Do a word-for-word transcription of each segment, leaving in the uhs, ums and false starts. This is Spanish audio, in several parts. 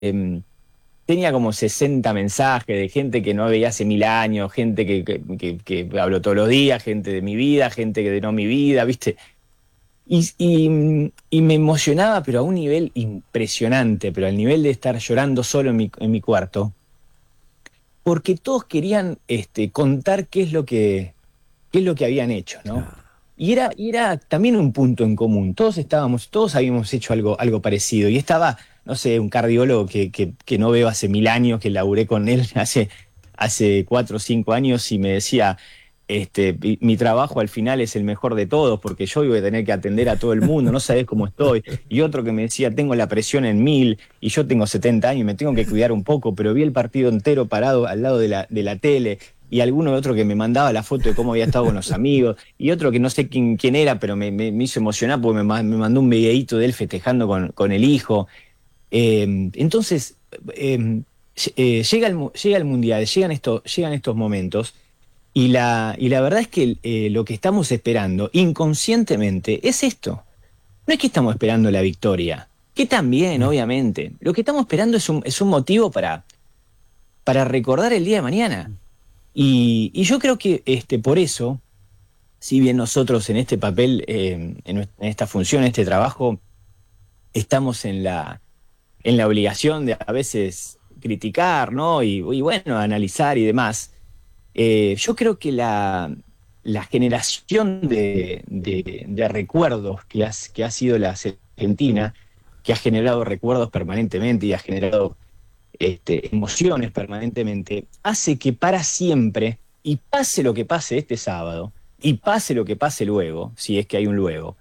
eh, tenía como sesenta mensajes de gente que no veía hace mil años, gente que, que, que, que hablo todos los días, gente de mi vida, gente que de no mi vida, ¿viste? Y, y, y me emocionaba, pero a un nivel impresionante, pero al nivel de estar llorando solo en mi, en mi cuarto, porque todos querían este, contar qué es lo que, qué es lo que habían hecho, ¿no? Claro. Y era, y era también un punto en común. Todos estábamos, todos habíamos hecho algo, algo parecido. Y estaba, no sé, un cardiólogo que, que, que no veo hace mil años, que laburé con él hace, hace cuatro o cinco años, y me decía, este, mi, mi trabajo al final es el mejor de todos, porque yo voy a tener que atender a todo el mundo, no sabés cómo estoy. Y otro que me decía, tengo la presión en mil, y yo tengo setenta años y me tengo que cuidar un poco, pero vi el partido entero parado al lado de la, de la tele. Y alguno otro que me mandaba la foto de cómo había estado con los amigos, y otro que no sé quién, quién era, pero me, me, me hizo emocionar porque me, ma- me mandó un videíto de él festejando con, con el hijo. Eh, entonces, eh, eh, llega, el, mu- llega el Mundial, llegan, esto, llegan estos momentos, y la, y la verdad es que eh, lo que estamos esperando inconscientemente es esto. No es que estamos esperando la victoria, que también, Mm. obviamente. Lo que estamos esperando es un, es un motivo para, para recordar el día de mañana. Y, y yo creo que este, por eso, si bien nosotros en este papel, eh, en, nues- en esta función, en este trabajo, estamos en la, en la obligación de a veces criticar, ¿no? Y, y bueno, analizar y demás, eh, yo creo que la, la generación de, de- de recuerdos que, has- que ha sido la Argentina, que ha generado recuerdos permanentemente y ha generado este, emociones permanentemente, hace que para siempre, y pase lo que pase este sábado, y pase lo que pase luego, si es que hay un luego,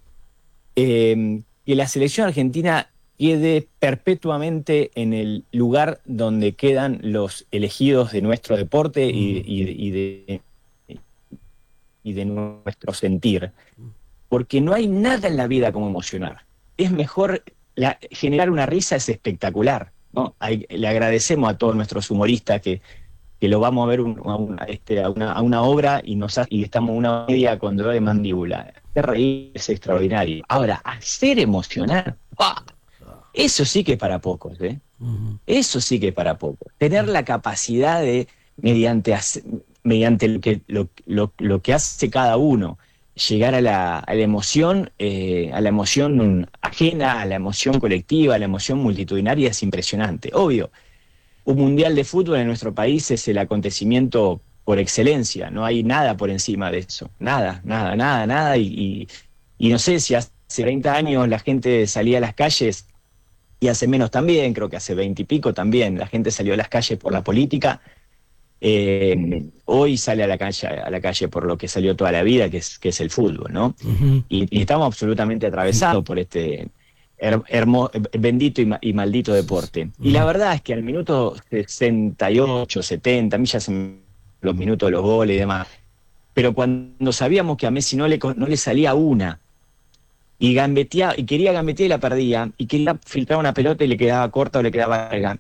eh, que la selección argentina quede perpetuamente en el lugar donde quedan los elegidos de nuestro deporte y, Mm. y- y de, y de nuestro sentir. Porque no hay nada en la vida como emocionar. Es mejor, la- generar una risa es espectacular, ¿no? Hay- le agradecemos a todos nuestros humoristas que, que lo vamos a ver un- a, una, este, a, una, a una obra y, nos ha- y estamos una media con dolor de mandíbula. Hacer reír es extraordinario. Ahora, hacer emocionar, ¡pah! Eso sí que es para pocos, ¿eh? Mm. Eso sí que es para pocos. Tener la capacidad de, mediante, hace- mediante lo, que, lo, lo- lo que hace cada uno, llegar a la, a la emoción, eh, a la emoción ajena, a la emoción colectiva, a la emoción multitudinaria, es impresionante. Obvio, un mundial de fútbol en nuestro país es el acontecimiento por excelencia, no hay nada por encima de eso, nada, nada, nada, nada, y, y, y no sé si hace treinta años la gente salía a las calles, y hace menos también, creo que hace veinte y pico también, la gente salió a las calles por la política, eh, hoy sale a la calle, a la calle por lo que salió toda la vida, que es, que es el fútbol, ¿no? Ujú. Y, y estamos absolutamente atravesados por este her- hermo- bendito y, ma- y maldito deporte. Y la Ujú. verdad es que al minuto sesenta y ocho, setenta, a mí ya se me- los minutos de los goles y demás, pero cuando sabíamos que a Messi no le, co- no le salía una, y gambeteaba, y quería gambetear y la perdía, y quería filtrar una pelota y le quedaba corta o le quedaba larga,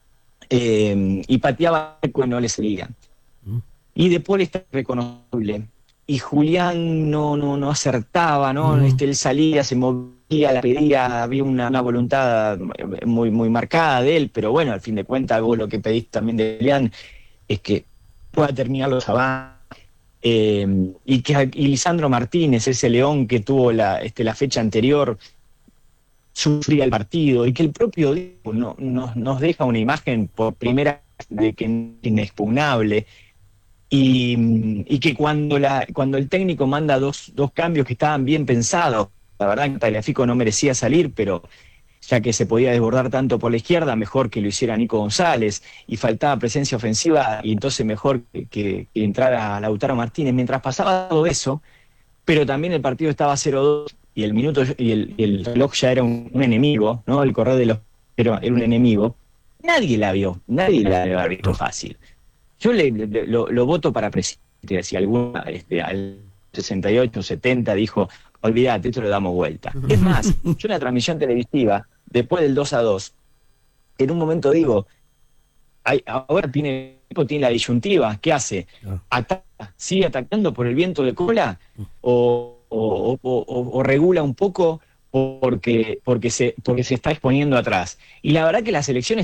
eh, y pateaba y no le salía. Mm. Y De Paul está reconocible. Y Julián no, no, no acertaba, ¿no? Mm. Este, él salía, se movía, la pedía, había una, una voluntad muy, muy marcada de él, pero bueno, al fin de cuentas, vos lo que pedís también de Julián es que pueda terminar los avances. Eh, y que y Lisandro Martínez, ese león que tuvo la, este, la fecha anterior, sufría el partido, y que el propio Diego no, nos, nos deja una imagen por primera vez de que es inexpugnable. Y, y que cuando, la, cuando el técnico manda dos, dos cambios que estaban bien pensados, la verdad que Tagliafico no merecía salir, pero ya que se podía desbordar tanto por la izquierda, mejor que lo hiciera Nico González, y faltaba presencia ofensiva, y entonces mejor que, que, que entrara Lautaro Martínez. Mientras pasaba todo eso, pero también el partido estaba cero dos, y el minuto y el, y el reloj ya era un, un enemigo, ¿no? El correr de los era, era un enemigo. Nadie la vio, nadie la había visto No. fácil. Yo le, le- lo, lo voto para presidente. Si alguna este, al sesenta y ocho, setenta dijo, olvídate, esto lo damos vuelta. Es más, yo en la transmisión televisiva, después del dos a dos, en un momento digo, hay, ahora tiene, tiene la disyuntiva, ¿qué hace? No. ¿Ataca, sigue atacando por el viento de cola o, o, o- o- o regula un poco porque, porque, se, porque se está exponiendo atrás. Y la verdad que la selección